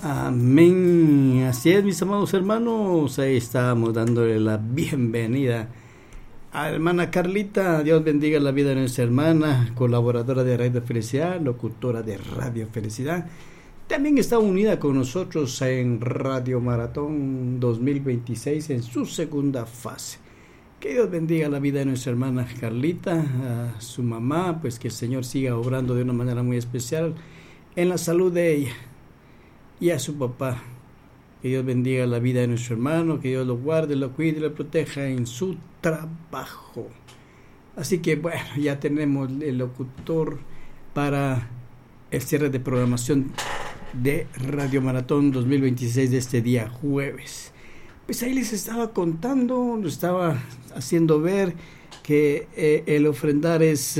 Amén. Así es, mis amados hermanos. Ahí estábamos dándole la bienvenida a hermana Carlita. Dios bendiga la vida de nuestra hermana, colaboradora de Radio Felicidad, locutora de Radio Felicidad. También está unida con nosotros en Radio Maratón 2026 en su segunda fase. Que Dios bendiga la vida de nuestra hermana Carlita, a su mamá, pues que el Señor siga obrando de una manera muy especial en la salud de ella, y a su papá. Que Dios bendiga la vida de nuestro hermano, que Dios lo guarde, lo cuide y lo proteja en su trabajo. Así que bueno, ya tenemos el locutor para el cierre de programación de Radio Maratón 2026 de este día jueves. Pues ahí les estaba contando, lo estaba haciendo ver que el ofrendar es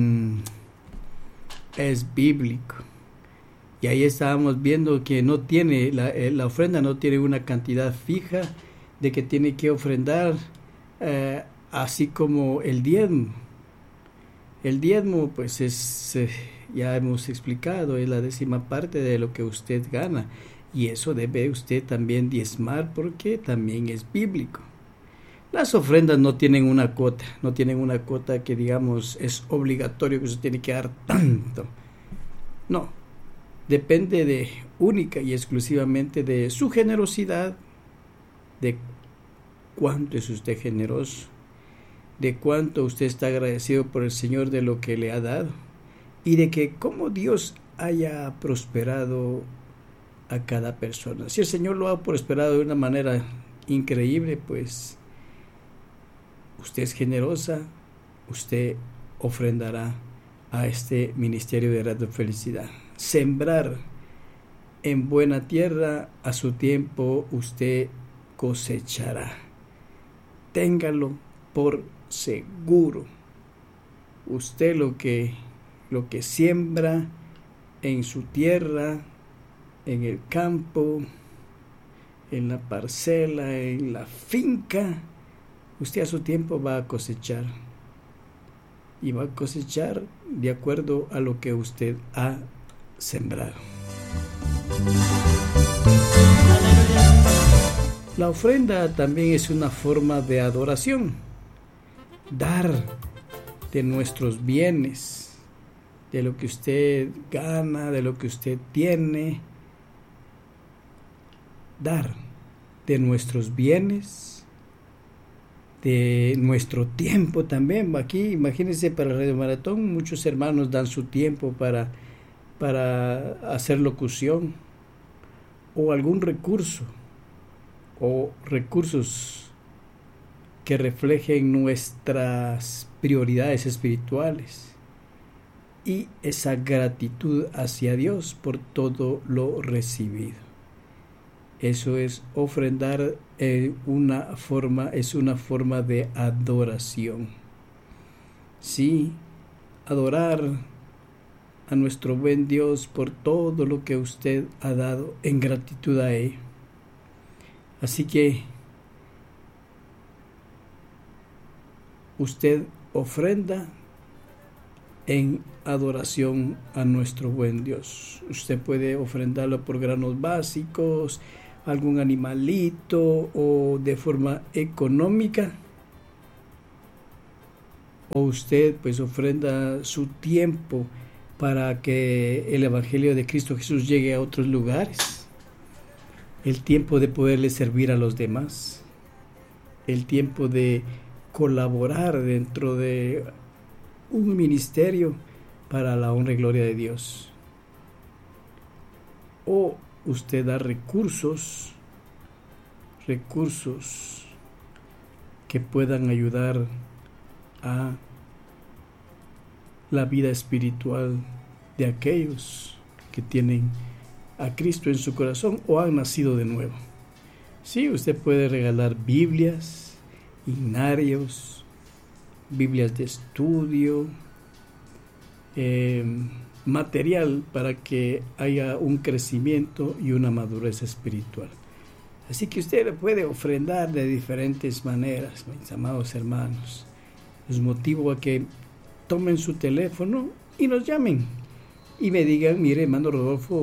bíblico. Y ahí estábamos viendo que no tiene, la ofrenda no tiene una cantidad fija de que tiene que ofrendar, así como el diezmo. El diezmo, pues ya hemos explicado, es la 10ª parte de lo que usted gana. Y eso debe usted también diezmar porque también es bíblico. Las ofrendas no tienen una cuota que digamos es obligatorio que usted tiene que dar tanto. No. Depende única y exclusivamente de su generosidad, de cuánto es usted generoso, de cuánto usted está agradecido por el Señor de lo que le ha dado y de que cómo Dios haya prosperado a cada persona. Si el Señor lo ha prosperado de una manera increíble, pues usted es generosa, usted ofrendará a este ministerio de Radio Felicidad. Sembrar en buena tierra, a su tiempo usted cosechará. Téngalo por seguro. Usted lo que siembra en su tierra, en el campo, en la parcela, en la finca, usted a su tiempo va a cosechar. Y va a cosechar de acuerdo a lo que usted ha sembrado. La ofrenda también es una forma de adoración. Dar de nuestros bienes, de lo que usted gana, de lo que usted tiene. Dar de nuestros bienes, de nuestro tiempo también. Aquí, imagínense, para Radio Maratón, muchos hermanos dan su tiempo para hacer locución, o algún recurso, o recursos que reflejen nuestras prioridades espirituales, y esa gratitud hacia Dios por todo lo recibido. Eso es ofrendar, es una forma de adoración. Sí, adorar a nuestro buen Dios por todo lo que usted ha dado en gratitud a Él. Así que usted ofrenda en adoración a nuestro buen Dios. Usted puede ofrendarlo por granos básicos, algún animalito, o de forma económica, o usted pues ofrenda su tiempo para que el Evangelio de Cristo Jesús llegue a otros lugares, el tiempo de poderle servir a los demás, el tiempo de colaborar dentro de un ministerio para la honra y gloria de Dios. O usted da recursos que puedan ayudar a la vida espiritual de aquellos que tienen a Cristo en su corazón o han nacido de nuevo. Sí, usted puede regalar Biblias, himnarios, Biblias de estudio, material para que haya un crecimiento y una madurez espiritual. Así que usted puede ofrendar de diferentes maneras, mis amados hermanos. Les motivo a que tomen su teléfono y nos llamen y me digan: mire, hermano Rodolfo,